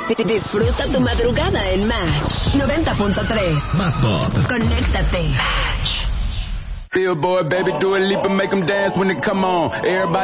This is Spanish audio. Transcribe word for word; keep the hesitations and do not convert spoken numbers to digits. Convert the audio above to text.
Disfruta tu madrugada en Match noventa punto tres. Más pop. Conéctate. Billboard, baby, do a leap and make them dance when they come on. Everybody